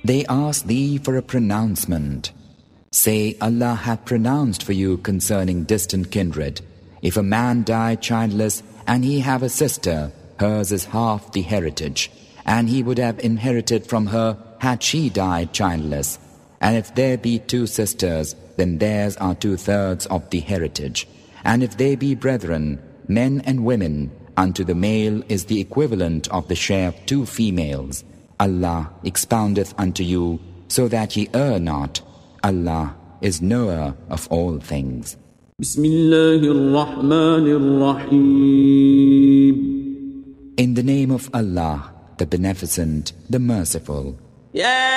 They ask thee for a pronouncement. Say, Allah hath pronounced for you concerning distant kindred. If a man die childless and he have a sister, hers is half the heritage, and he would have inherited from her had she died childless. And if there be two sisters, then theirs are 2/3 of the heritage. And if they be brethren, men and women, unto the male is the equivalent of the share of 2 females. Allah expoundeth unto you, so that ye err not. Allah is knower of all things. In the name of Allah, the Beneficent, the Merciful.